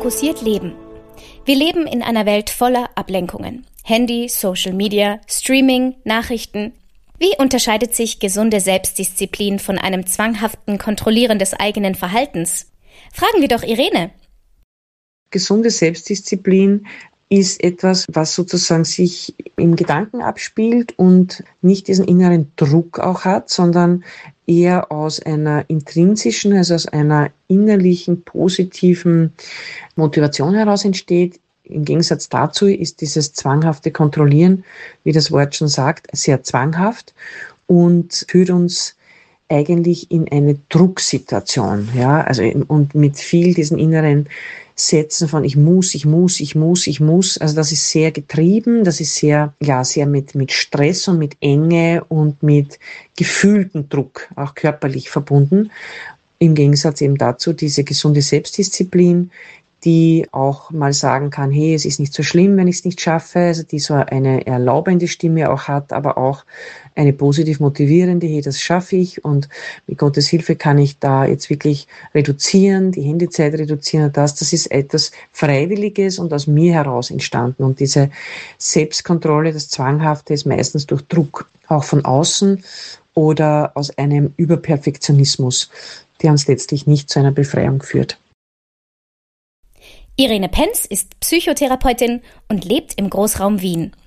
fokussiert leben. Wir leben in einer Welt voller Ablenkungen. Handy, Social Media, Streaming, Nachrichten. Wie unterscheidet sich gesunde Selbstdisziplin von einem zwanghaften Kontrollieren des eigenen Verhaltens? Fragen wir doch Irene. Gesunde Selbstdisziplin ist etwas, was sozusagen sich im Gedanken abspielt und nicht diesen inneren Druck auch hat, sondern eher aus einer intrinsischen, also aus einer innerlichen, positiven Motivation heraus entsteht. Im Gegensatz dazu ist dieses zwanghafte Kontrollieren, wie das Wort schon sagt, sehr zwanghaft und führt uns eigentlich in eine Drucksituation, ja, also und mit viel diesen inneren Sätzen von ich muss, also das ist sehr getrieben, das ist sehr mit Stress und mit Enge und mit gefühltem Druck, auch körperlich verbunden. Im Gegensatz eben dazu diese gesunde Selbstdisziplin, die auch mal sagen kann, hey, es ist nicht so schlimm, wenn ich es nicht schaffe, also die so eine erlaubende Stimme auch hat, aber auch eine positiv motivierende, hey, das schaffe ich und mit Gottes Hilfe kann ich da jetzt wirklich reduzieren, die Handyzeit reduzieren und das ist etwas Freiwilliges und aus mir heraus entstanden und diese Selbstkontrolle, das Zwanghafte ist meistens durch Druck, auch von außen oder aus einem Überperfektionismus, der uns letztlich nicht zu einer Befreiung führt. Irene Penz ist Psychotherapeutin und lebt im Großraum Wien.